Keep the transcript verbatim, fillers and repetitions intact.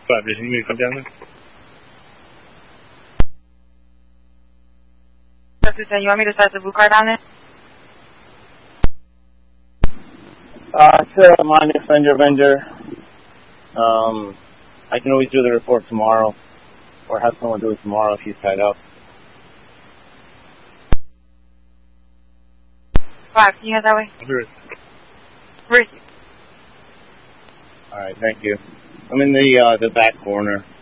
Five, did you need to come down there? You want me to start the blue card on it? Uh, Sarah, minus fender vendor. Um, I can always do the report tomorrow, or have someone do it tomorrow if he's tied up. Five, can you head that way? Where is Where is he? All right, thank you. I'm in the uh, the back corner.